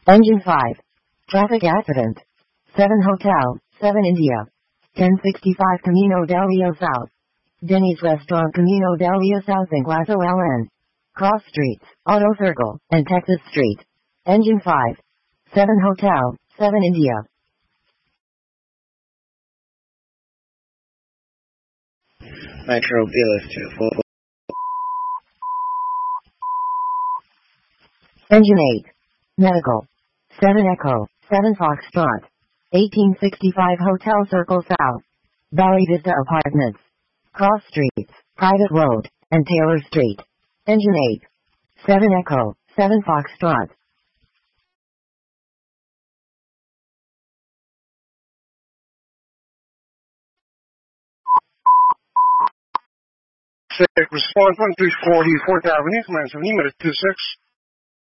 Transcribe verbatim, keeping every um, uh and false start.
Engine five. Traffic accident. seven Hotel, seven India. ten sixty-five Camino del Rio South. Denny's Restaurant Camino del Rio South in Glass O L N. Cross Streets, Auto Circle, and Texas Street. Engine five. seven Hotel, seven India. Metro B L S two four. Engine eight. Medical. seven Echo, seven Foxtrot. eighteen sixty-five Hotel Circle South. Valley Vista Apartments. Cross Streets, Private Road, and Taylor Street. Engine eight. seven Echo, seven Foxtrot. Response one three four fourth Avenue, command seventy, minute two six.